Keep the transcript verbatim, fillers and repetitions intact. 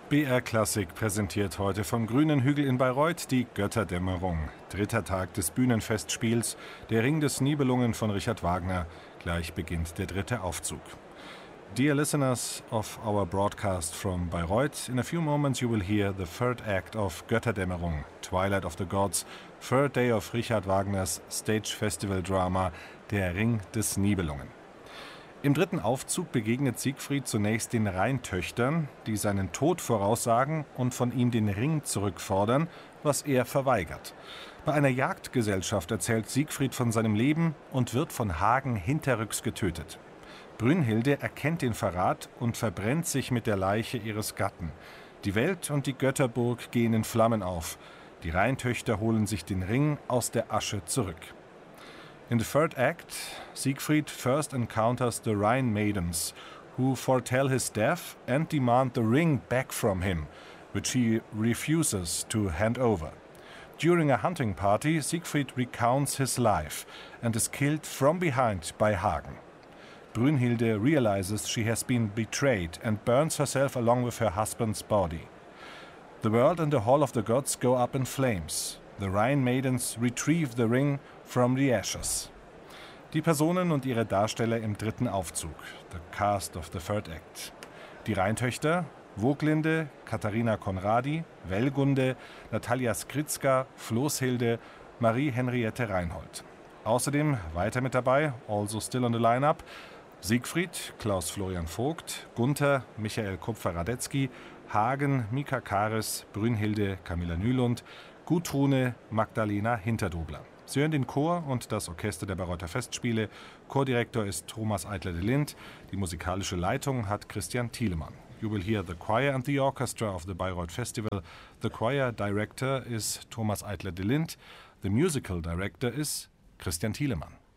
B R Klassik präsentiert heute vom Grünen Hügel in Bayreuth die Götterdämmerung. Dritter Tag des Bühnenfestspiels, der Ring des Nibelungen von Richard Wagner. Gleich beginnt der dritte Aufzug. Dear listeners of our broadcast from Bayreuth, in a few moments you will hear the third act of Götterdämmerung, Twilight of the Gods, third day of Richard Wagners Stage Festival Drama, der Ring des Nibelungen. Im dritten Aufzug begegnet Siegfried zunächst den Rheintöchtern, die seinen Tod voraussagen und von ihm den Ring zurückfordern, was er verweigert. Bei einer Jagdgesellschaft erzählt Siegfried von seinem Leben und wird von Hagen hinterrücks getötet. Brünnhilde erkennt den Verrat und verbrennt sich mit der Leiche ihres Gatten. Die Welt und die Götterburg gehen in Flammen auf. Die Rheintöchter holen sich den Ring aus der Asche zurück. In the third act, Siegfried first encounters the Rhine maidens, who foretell his death and demand the ring back from him, which he refuses to hand over. During a hunting party, Siegfried recounts his life and is killed from behind by Hagen. Brünnhilde realizes she has been betrayed and burns herself along with her husband's body. The world and the hall of the gods go up in flames. The Rhine maidens retrieve the ring from the ashes. Die Personen und ihre Darsteller im dritten Aufzug, the cast of the third act. Die Rheintöchter, Woglinde, Katharina Conradi, Wellgunde, Natalia Skritzka, Floßhilde, Marie-Henriette Reinhold. Außerdem weiter mit dabei, also still on the line-up, Siegfried, Klaus-Florian Vogt, Gunther, Michael Kupfer-Radetzky, Hagen, Mika Kares, Brünnhilde, Camilla Nylund, Gudrune, Magdalena Hinterdobler. Sie hören den Chor und das Orchester der Bayreuther Festspiele. Chordirektor ist Thomas Eitler de Lindt. Die musikalische Leitung hat Christian Thielemann. You will hear the choir and the orchestra of the Bayreuth Festival. The choir director is Thomas Eitler de Lindt. The musical director is Christian Thielemann.